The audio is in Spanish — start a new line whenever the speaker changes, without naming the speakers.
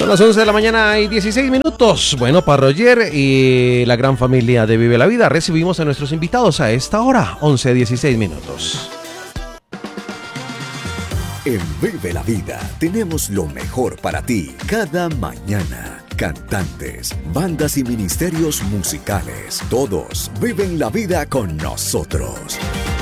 Son las 11 de la mañana y 16 minutos. Bueno, para Roger y la gran familia de Vive la Vida, recibimos a nuestros invitados a esta hora, 11:16 minutos.
En Vive la Vida tenemos lo mejor para ti cada mañana. Cantantes, bandas y ministerios musicales, todos viven la vida con nosotros.